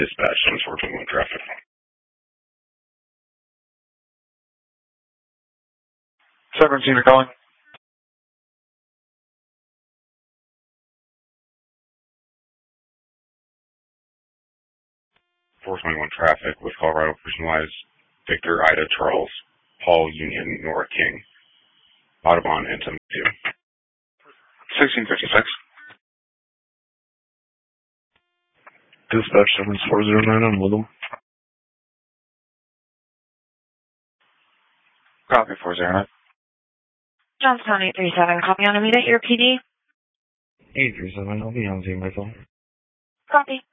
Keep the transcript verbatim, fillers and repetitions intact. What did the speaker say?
Dispatch, four twenty-one traffic. seventeen are calling. four twenty-one traffic with Colorado Personalized, Victor, Ida, Charles, Paul, Union, Nora, King, Audubon, and seventy-two. sixteen fifty-six. Dispatch seven four zero nine, I'm with them. Copy four zero nine. Johnstown eight three seven, copy on Amita, your P D. eight three seven, I'll be on scene, Michael. Copy.